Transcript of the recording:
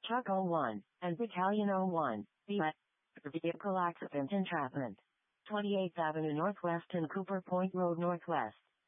Truck 01, and Battalion 01, BUET. Vehicle accident entrapment. 28th Avenue Northwest and Cooper Point Road Northwest.